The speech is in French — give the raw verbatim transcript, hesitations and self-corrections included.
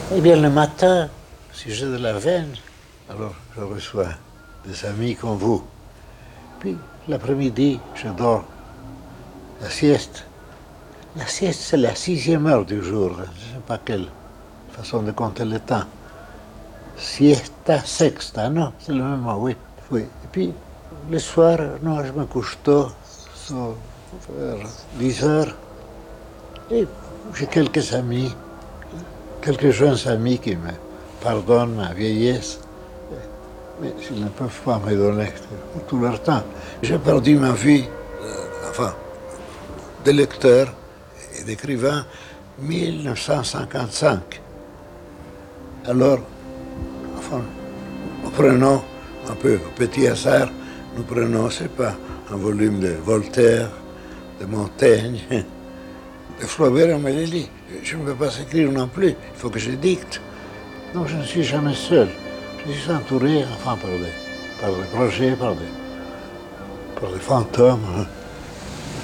Eh bien, le matin, si j'ai de la veine, alors je reçois des amis comme vous. Puis l'après-midi, je dors la sieste. La sieste, c'est la sixième heure du jour. Je ne sais pas quelle façon de compter le temps. Siesta sexta, non, c'est le même mot, oui. oui. Et puis, le soir, non, je me couche tôt, vers dix heures. Et j'ai quelques amis, quelques jeunes amis qui me pardonnent ma vieillesse. Mais ils ne peuvent pas me donner tout leur temps. J'ai perdu ma vie, euh, enfin, de lecteur et d'écrivain, mille neuf cent cinquante-cinq. Alors, enfin, nous prenons un peu au petit hasard, nous prenons, je ne sais pas, un volume de Voltaire, de Montaigne, de Flaubert, on me les lit. Je ne peux pas écrire non plus, il faut que je dicte. Donc je ne suis jamais seul. Je suis entouré, enfin, par des, par des projets, par des, par des fantômes.